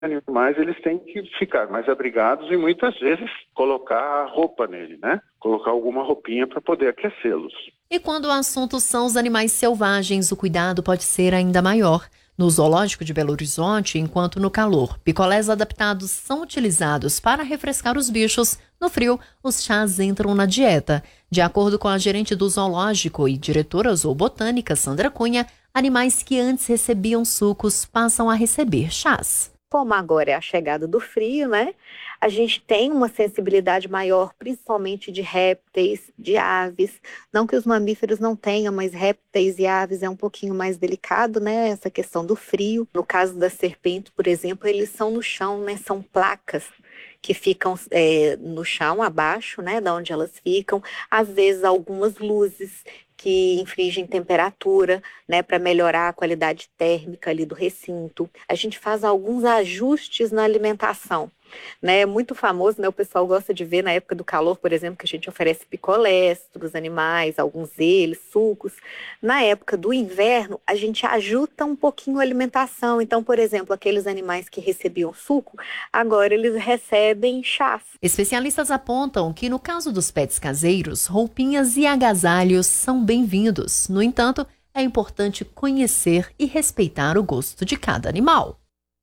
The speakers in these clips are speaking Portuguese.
animais eles têm que ficar mais abrigados e muitas vezes colocar roupa nele, né? Colocar alguma roupinha para poder aquecê-los. E quando o assunto são os animais selvagens, o cuidado pode ser ainda maior. No zoológico de Belo Horizonte, enquanto no calor, picolés adaptados são utilizados para refrescar os bichos, no frio, os chás entram na dieta. De acordo com a gerente do zoológico e diretora zoobotânica, Sandra Cunha, animais que antes recebiam sucos passam a receber chás. Como agora é a chegada do frio, né? A gente tem uma sensibilidade maior, principalmente de répteis, de aves. Não que os mamíferos não tenham, mas répteis e aves é um pouquinho mais delicado, né? Essa questão do frio. No caso da serpente, por exemplo, eles são no chão, né? São placas que ficam no chão, abaixo, né? Da onde elas ficam. Às vezes, algumas luzes que infligem temperatura, né, para melhorar a qualidade térmica ali do recinto. A gente faz alguns ajustes na alimentação, né, é muito famoso, né, o pessoal gosta de ver na época do calor, por exemplo, que a gente oferece picolés para os animais, alguns deles, sucos. Na época do inverno, a gente ajusta um pouquinho a alimentação. Então, por exemplo, aqueles animais que recebiam suco, agora eles recebem chás. Especialistas apontam que, no caso dos pets caseiros, roupinhas e agasalhos são bem-vindos. No entanto, é importante conhecer e respeitar o gosto de cada animal.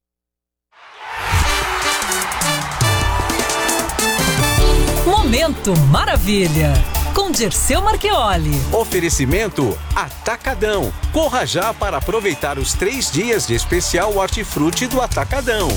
Momento Maravilha, com Dirceu Marchioli. Oferecimento Atacadão. Corra já para aproveitar os 3 dias de especial hortifruti do Atacadão.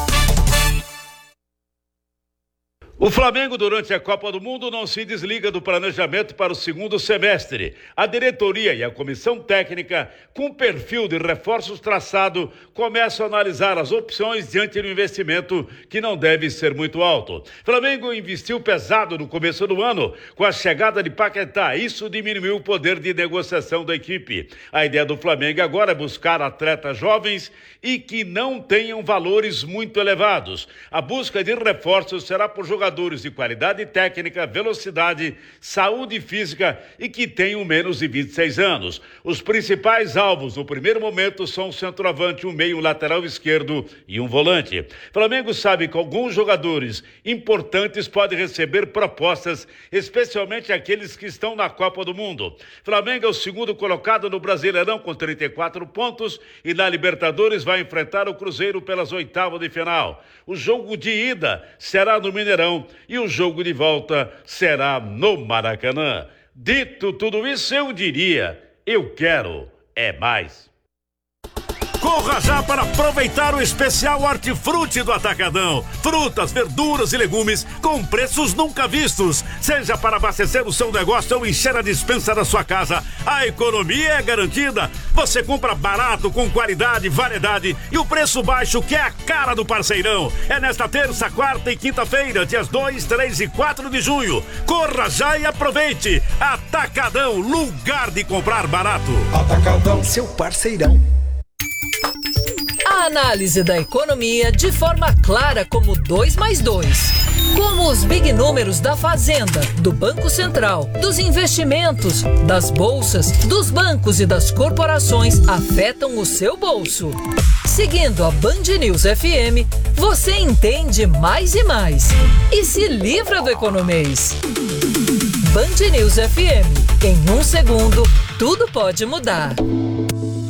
O Flamengo, durante a Copa do Mundo, não se desliga do planejamento para o segundo semestre. A diretoria e a comissão técnica, com perfil de reforços traçado, começam a analisar as opções diante do investimento, que não deve ser muito alto. Flamengo investiu pesado no começo do ano, com a chegada de Paquetá. Isso diminuiu o poder de negociação da equipe. A ideia do Flamengo agora é buscar atletas jovens e que não tenham valores muito elevados. A busca de reforços será por jogadores de qualidade técnica, velocidade, saúde física e que tenham menos de 26 anos. Os principais alvos no primeiro momento são um centroavante, um meio, um lateral esquerdo e um volante. Flamengo sabe que alguns jogadores importantes podem receber propostas, especialmente aqueles que estão na Copa do Mundo. Flamengo é o segundo colocado no Brasileirão com 34 pontos e na Libertadores vai enfrentar o Cruzeiro pelas oitavas de final. O jogo de ida será no Mineirão e o jogo de volta será no Maracanã. Dito tudo isso, eu diria, eu quero é mais. Corra já para aproveitar o especial Hortifruti do Atacadão. Frutas, verduras e legumes com preços nunca vistos. Seja para abastecer o seu negócio ou encher a despensa da sua casa, a economia é garantida. Você compra barato, com qualidade, variedade e o preço baixo, que é a cara do parceirão. É nesta terça, quarta e quinta-feira, dias 2, 3 e 4 de junho. Corra já e aproveite. Atacadão, lugar de comprar barato. Atacadão, seu parceirão. A análise da economia de forma clara como 2 mais 2. Como os big números da Fazenda, do Banco Central, dos investimentos, das bolsas, dos bancos e das corporações afetam o seu bolso. Seguindo a Band News FM, você entende mais e mais. E se livra do economês. Band News FM. Em 1 segundo, tudo pode mudar.